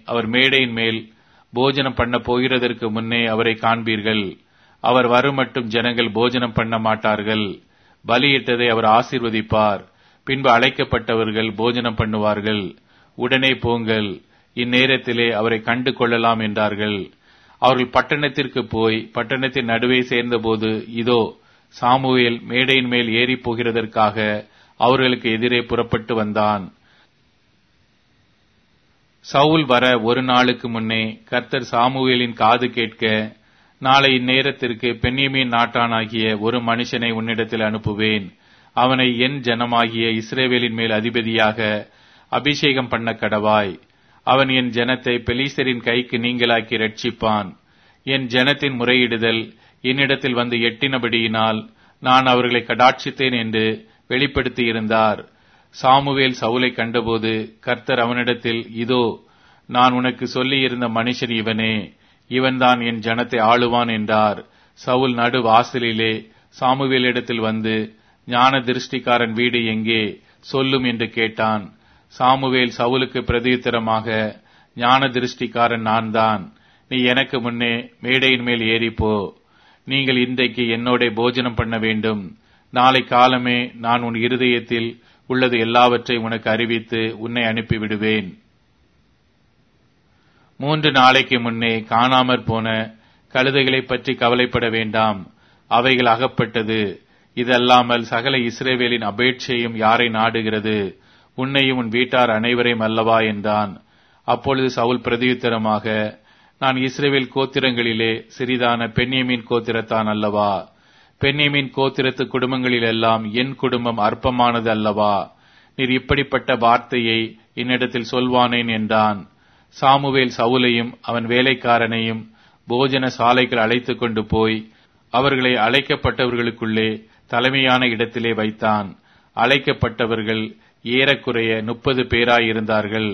அவர் மேடையின் மேல் போஜனம் பண்ண போகிறதற்கு முன்னே அவரை காண்பீர்கள். அவர் வருமட்டும் ஜனங்கள் போஜனம் பண்ண மாட்டார்கள். பலியிட்டதை அவர் ஆசீர்வதிப்பார். பின்பு அழைக்கப்பட்டவர்கள் போஜனம் பண்ணுவார்கள். உடனே போங்கள், இந்நேரத்திலே அவரை கண்டு கொள்ளலாம் என்றார்கள். அவர்கள் பட்டணத்திற்கு போய் பட்டணத்தின் நடுவே சேர்ந்தபோது இதோ சாமுவேல் மேடையின் மேல் ஏறி போகிறதற்காக அவர்களுக்கு எதிரே புறப்பட்டு வந்தான். சவுல் வர ஒரு நாளுக்கு முன்னே கர்த்தர் சாமுவேலின் காது கேட்க, நாளை இந்நேரத்திற்கு பென்யமீன் நாட்டானாகிய ஒரு மனுஷனை உன்னிடத்தில் அனுப்புவேன். அவனை என் ஜனமாகிய இஸ்ரவேலின் மேல் அதிபதியாக அபிஷேகம் பண்ண கடவாய். அவன் என் ஜனத்தை பெலிஸ்தரின் கைக்கு நீங்களாக்கி ரட்சிப்பான். என் ஜனத்தின் முறையிடுதல் என்னிடத்தில் வந்து எட்டினபடியினால் நான் அவர்களை கடாட்சித்தேன் என்று வெளிப்படுத்தியிருந்தார். சாமுவேல் சவுலை கண்டபோது கர்த்தர் அவனிடத்தில், இதோ நான் உனக்கு சொல்லியிருந்த மனுஷன் இவனே, இவன்தான் என் ஜனத்தை ஆளுவான் என்றார். சவுல் நடு வாசலிலே சாமுவேலிடத்தில் வந்து, ஞான திருஷ்டிக்காரன் வீடு எங்கே சொல்லும் என்று கேட்டான். சாமுவேல் சவுலுக்கு பிரதியுத்தரமாக, ஞான திருஷ்டிக்காரன் நான் தான். நீ எனக்கு முன்னே மேடையின் மேல் ஏறிப்போ. நீங்கள் இன்றைக்கு என்னோட போஜனம் பண்ண வேண்டும். நாளை காலமே நான் உன் இருதயத்தில் உள்ளது எல்லாவற்றையும் உனக்கு அறிவித்து உன்னை அனுப்பிவிடுவேன். 3 நாளைக்கு முன்னே காணாமற் போன கழுதைகளை பற்றி கவலைப்பட வேண்டாம், அவைகள் அகப்பட்டது. இதல்லாமல் சகல இஸ்ரவேலின் அபேட்சையும் யாரை நாடுகிறது? உன்னையும் உன் வீட்டார் அனைவரையும் அல்லவா என்றான். அப்பொழுது சவுல் பிரதியுத்தரமாக, நான் இஸ்ரவேல் கோத்திரங்களிலே சிறிதான பென்யமீன் கோத்திரத்தான் அல்லவா? பென்யமீன் கோத்திரத்து குடும்பங்களிலெல்லாம் என் குடும்பம் அற்பமானது அல்லவா? நீர் இப்படிப்பட்ட வார்த்தையை என்னிடத்தில் சொல்வானேன் என்றான். சாமுவேல் சவுலையும் அவன் வேலைக்காரனையும் போஜன சாலைகள் அழைத்துக் கொண்டு போய் அவர்களை அழைக்கப்பட்டவர்களுக்குள்ளே தலைமையான இடத்திலே வைத்தான். அழைக்கப்பட்டவர்கள் ஏறக்குறைய 30 பேராயிருந்தார்கள்.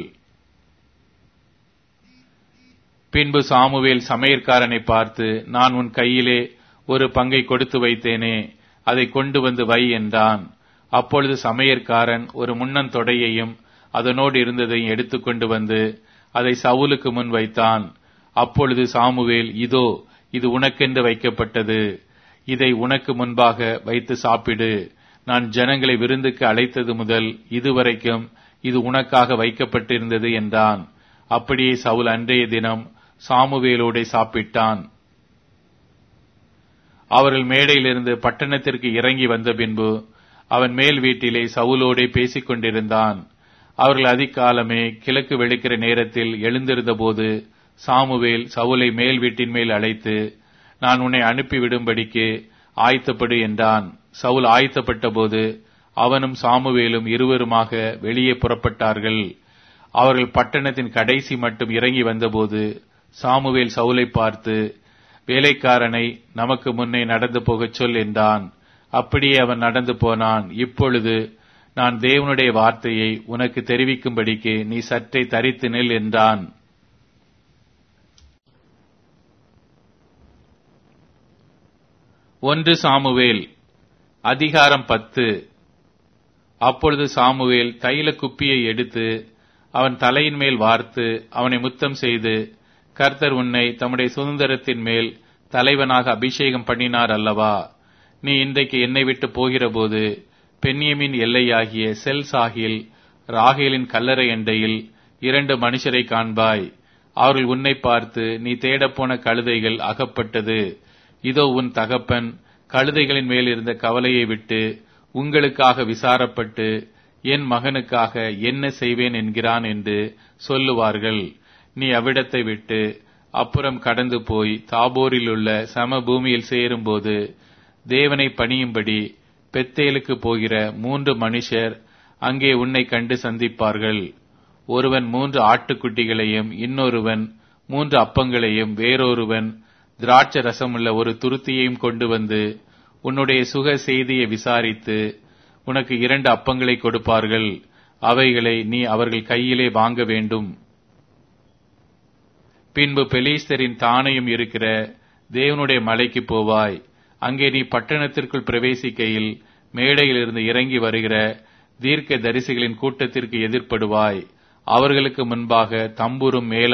பின்பு சாமுவேல் சமையற்காரனை பார்த்து, நான் உன் கையிலே ஒரு பங்கை கொடுத்து வைத்தேனே, அதை கொண்டு வந்து வை என்றான். அப்பொழுது சமையற்காரன் ஒரு முன்னந்தொடையையும் அதனோடு இருந்ததையும் எடுத்துக்கொண்டு வந்து அதை சவுலுக்கு முன் வைத்தான். அப்பொழுது சாமுவேல், இதோ இது உனக்கென்று வைக்கப்பட்டது, இதை உனக்கு முன்பாக வைத்து சாப்பிடு. நான் ஜனங்களை விருந்துக்கு அழைத்தது முதல் இதுவரைக்கும் இது உனக்காக வைக்கப்பட்டிருந்தது என்றான். அப்படியே சவுல் அன்றைய தினம் சாமுவேலோடே சாப்பிட்டான். அவர்கள் மேடையிலிருந்து பட்டணத்திற்கு இறங்கி வந்த பின்பு அவன் மேல் வீட்டிலே சவுலோடே பேசிக் கொண்டிருந்தான். அவர்கள் அதிகாலமே கிழக்கு வெளுக்கிற நேரத்தில் எழுந்திருந்த போது சாமுவேல் சவுலை மேல் வீட்டின் மேல் அழைத்து, நான் உன்னை அனுப்பிவிடும்படிக்கு ஆயத்தப்படு என்றான். சவுல் ஆயத்தப்பட்ட போது அவனும் சாமுவேலும் இருவருமாக வெளியே புறப்பட்டார்கள். அவர்கள் பட்டணத்தின் கடைசி மட்டும் இறங்கி வந்தபோது சாமுவேல் சவுலை பார்த்து, வேலைக்காரனை நமக்கு முன்னே நடந்து போகச் சொல் என்றான். அப்படியே அவன் நடந்து போனான். இப்பொழுது நான் தேவனுடைய வார்த்தையை உனக்கு தெரிவிக்கும்படிக்கு நீ சற்றே தரித்து நில் என்றான். ஒன்று சாமுவேல் அதிகாரம் 10. அப்பொழுது சாமுவேல் தைல குப்பியை எடுத்து அவன் தலையின் மேல் வார்த்து அவனை முத்தம் செய்து, கர்த்தர் உன்னை தம்முடைய சுதந்திரத்தின் மேல் தலைவனாக அபிஷேகம் பண்ணினார் அல்லவா? நீ இன்றைக்கு என்னை விட்டு போகிற போது பென்யமீன் எல்லையாகிய செல்சாகில் ராகேலின் கல்லறை எண்டையில் 2 மனுஷரை காண்பாய். அவர்கள் உன்னை பார்த்து, நீ தேடப்போன கழுதைகள் அகப்பட்டது. இதோ உன் தகப்பன் கழுதைகளின் மேல் இருந்த கவலையை விட்டு உங்களுக்காக விசாரப்பட்டு என் மகனுக்காக என்ன செய்வேன் என்கிறான் என்று சொல்லுவார்கள். நீ அவ்விடத்தை விட்டு அப்புறம் கடந்து போய் தாபோரில் உள்ள சம பூமியில் சேரும்போது தேவனை பணியும்படி பெத்தேலுக்கு போகிற 3 மனுஷர் அங்கே உன்னை கண்டு சந்திப்பார்கள். ஒருவன் 3 ஆட்டுக்குட்டிகளையும், இன்னொருவன் 3 அப்பங்களையும், வேறொருவன் திராட்சை ரசமுள்ள ஒரு துருத்தியையும் கொண்டு வந்து உன்னுடைய சுக செய்தியை விசாரித்து உனக்கு 2 அப்பங்களை கொடுப்பார்கள். அவைகளை நீ அவர்கள் கையிலே வாங்க வேண்டும். பின்பு பெலிஸ்தரின் தானையும் இருக்கிற தேவனுடைய மலைக்கு போவாய். அங்கே நீ பட்டணத்திற்குள் பிரவேசிக்கையில் மேடையிலிருந்து இறங்கி வருகிற தீர்க்க தரிசிகளின் கூட்டத்திற்கு எதிர்ப்படுவாய். அவர்களுக்கு முன்பாக தம்புரும் மேளமும்